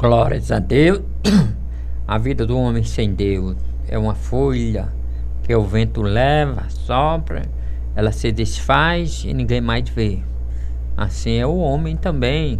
Glórias a Deus. A vida do homem sem Deus é uma folha que o vento leva, sopra, ela se desfaz e ninguém mais vê. Assim é o homem também,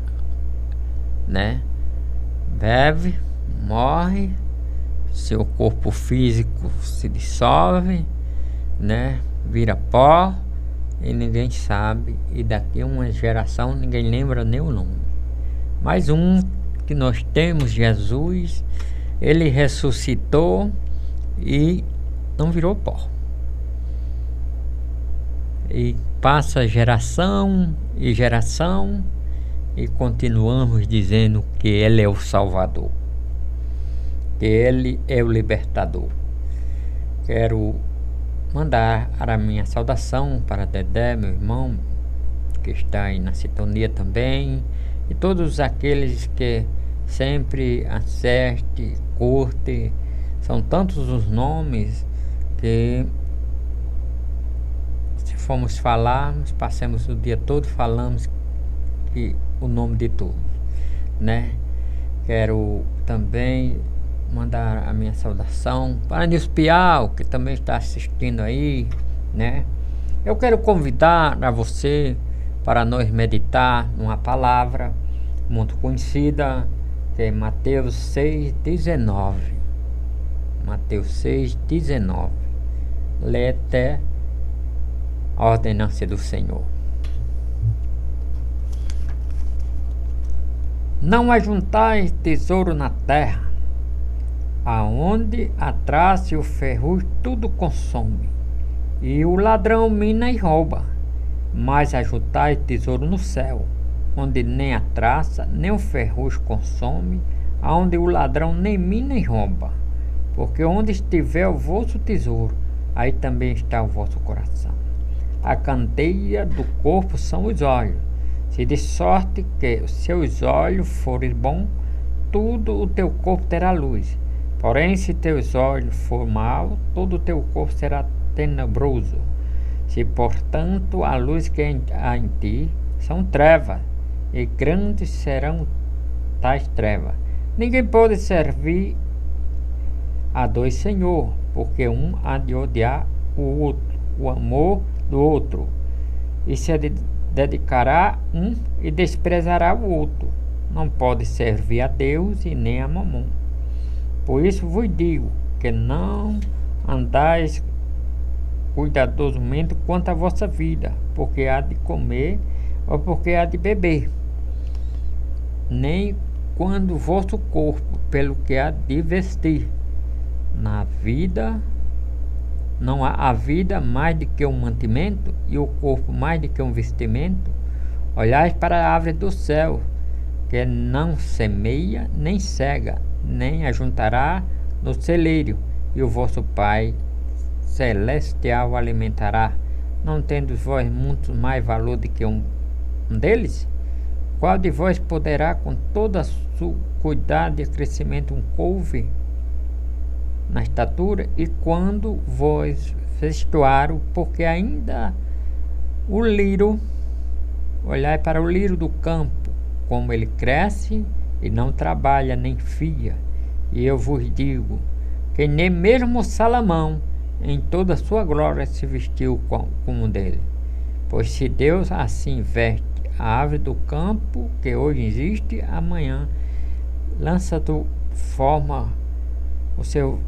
né? Bebe, morre, seu corpo físico se dissolve, né? Vira pó e ninguém sabe, e daqui a uma geração ninguém lembra nem o nome. Mais um que nós temos, Jesus, ele ressuscitou e não virou pó. E passa geração e geração e continuamos dizendo que ele é o Salvador, que ele é o libertador. Quero mandar a minha saudação para Dedé, meu irmão, que está aí na sintonia também, e todos aqueles que sempre acerte, curte. São tantos os nomes que, se formos falarmos, passemos o dia todo, falamos que o nome de todos, né? Quero também mandar a minha saudação para Nilson Piau, que também está assistindo aí, né? Eu quero convidar a você para nós meditar numa palavra muito conhecida, que é Mateus 6,19. Mateus 6,19. Lê até a ordenança do Senhor. Não ajuntais tesouro na terra, aonde a traça e o ferrugem tudo consome, e o ladrão mina e rouba. Mas ajuntai tesouro no céu, onde nem a traça nem o ferrugem consome, aonde o ladrão nem mina e rouba. Porque onde estiver o vosso tesouro, aí também está o vosso coração. A candeia do corpo são os olhos. Se de sorte que os seus olhos forem bons, tudo o teu corpo terá luz. Porém, se teus olhos forem maus, todo o teu corpo será tenebroso. Se, portanto, a luz que há em ti são trevas, e grandes serão tais trevas. Ninguém pode servir a dois senhores, porque um há de odiar o amor do outro, e se dedicará um e desprezará o outro. Não pode servir a Deus e nem a Mamon. Por isso vos digo que não andais cuidadosamente quanto à vossa vida, porque há de comer ou porque há de beber, nem quando o vosso corpo, pelo que há de vestir. Na vida não há a vida mais do que um mantimento, e o corpo mais do que um vestimento. Olhais para a árvore do céu, que não semeia, nem cega, nem ajuntará no celeiro, e o vosso Pai celestial alimentará. Não tendes vós muito mais valor do que um deles? Qual de vós poderá, com toda a sua cuidado e crescimento, um couve na estatura? E quando vós vestuário, porque ainda o lírio, olhai para o lírio do campo, como ele cresce e não trabalha nem fia. E eu vos digo que nem mesmo Salomão em toda a sua glória se vestiu como dele. Pois se Deus assim veste a árvore do campo, que hoje existe, amanhã lança do forma o seu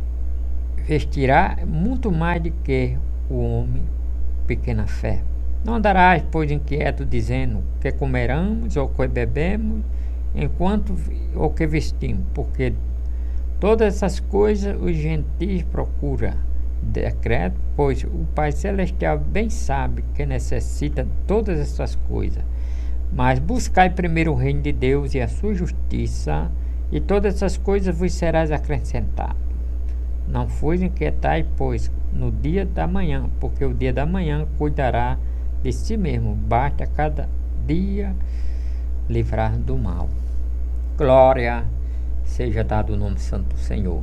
vestirá, muito mais do que o homem pequena fé. Não andarás, pois, inquieto, dizendo que comeremos ou que bebemos, enquanto ou que vestimos, porque todas essas coisas os gentis procuram. Decreto, pois o Pai Celestial bem sabe que necessita de todas essas coisas. Mas buscai primeiro o reino de Deus e a sua justiça, e todas essas coisas vos serás acrescentado. Não vos inquietai, pois, no dia da manhã, porque o dia da manhã cuidará de si mesmo. Basta cada dia livrar do mal. Glória seja dado o nome santo do Senhor.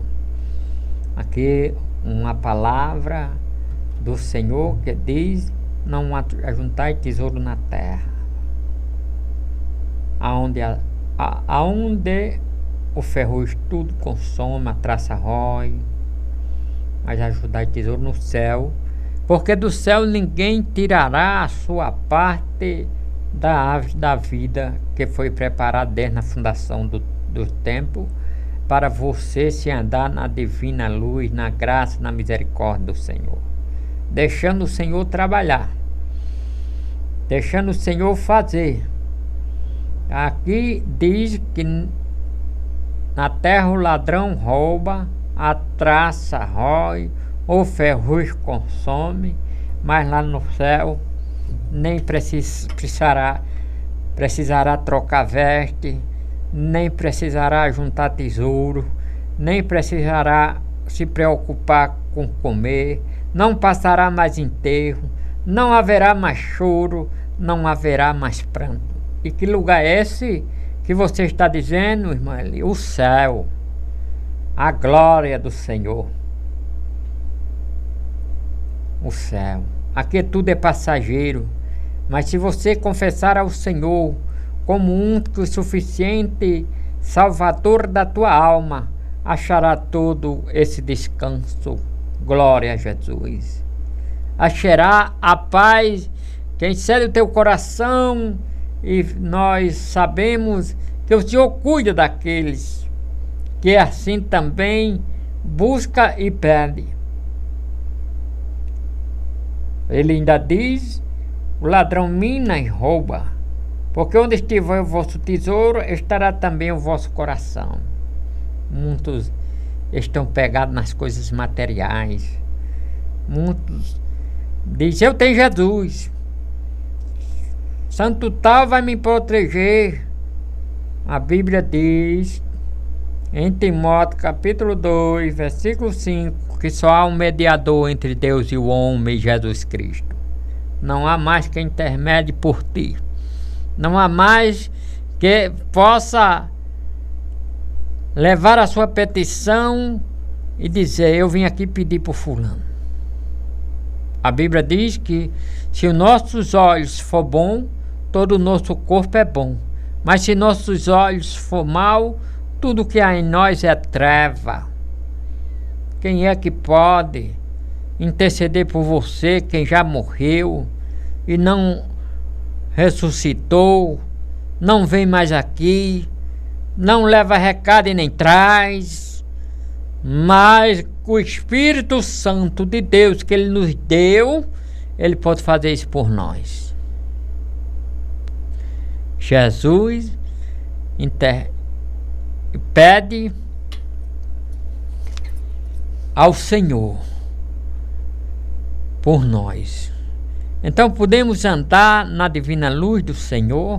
Aqui uma palavra do Senhor que diz: não ajuntai tesouro na terra, aonde a aonde o ferrugem tudo consome, a traça rói, mas ajudar o tesouro no céu, porque do céu ninguém tirará a sua parte da árvore da vida que foi preparada desde a fundação do tempo, para você se andar na divina luz, na graça, na misericórdia do Senhor, deixando o Senhor trabalhar, deixando o Senhor fazer. Aqui diz que na terra o ladrão rouba, a traça rói, o ferrugem consome, mas lá no céu nem precisará trocar veste, nem precisará juntar tesouro, nem precisará se preocupar com comer, não passará mais enterro, não haverá mais choro, não haverá mais pranto. E que lugar é esse que você está dizendo, irmã Eli? O céu, a glória do Senhor. O céu. Aqui tudo é passageiro, mas se você confessar ao Senhor como único e suficiente Salvador da tua alma, achará todo esse descanso. Glória a Jesus. Achará a paz que excede o teu coração, e nós sabemos que o Senhor cuida daqueles que assim também busca e pede. Ele ainda diz: o ladrão mina e rouba, porque onde estiver o vosso tesouro, estará também o vosso coração. Muitos estão pegados nas coisas materiais. Muitos dizem: eu tenho Jesus, santo tal vai me proteger. A Bíblia diz em Timóteo capítulo 2, versículo 5, que só há um mediador entre Deus e o homem, Jesus Cristo. Não há mais que intermedie por ti. Não há mais que possa levar a sua petição e dizer: eu vim aqui pedir por fulano. A Bíblia diz que se os nossos olhos for bom, todo o nosso corpo é bom. Mas se nossos olhos for mal, tudo que há em nós é treva. Quem é que pode interceder por você, quem já morreu e não ressuscitou, não vem mais aqui, não leva recado e nem traz, mas o Espírito Santo de Deus que Ele nos deu, Ele pode fazer isso por nós. Jesus pede ao Senhor por nós. Então podemos andar na divina luz do Senhor,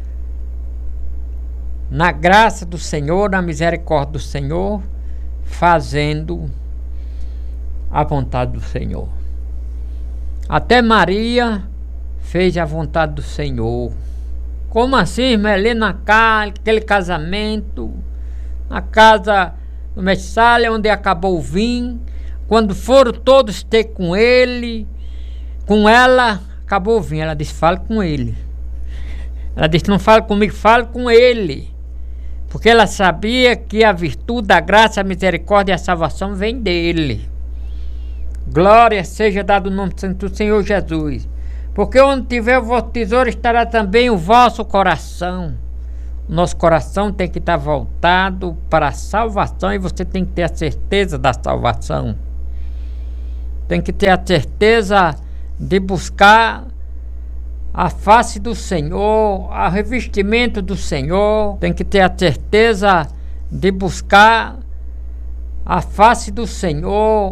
na graça do Senhor, na misericórdia do Senhor, fazendo a vontade do Senhor. Até Maria fez a vontade do Senhor. Como assim, irmã Helena? Naquele casamento, na casa do Messalha, onde acabou o vinho, quando foram todos ter com ele, com ela, acabou o vinho. Ela disse: fale com ele. Ela disse: não fale comigo, fale com ele. Porque ela sabia que a virtude, a graça, a misericórdia e a salvação vem dele. Glória seja dado o nome do Senhor Jesus. Porque onde tiver o vosso tesouro, estará também o vosso coração. O nosso coração tem que estar voltado para a salvação, e você tem que ter a certeza da salvação. Tem que ter a certeza de buscar a face do Senhor, o revestimento do Senhor. Tem que ter a certeza de buscar a face do Senhor,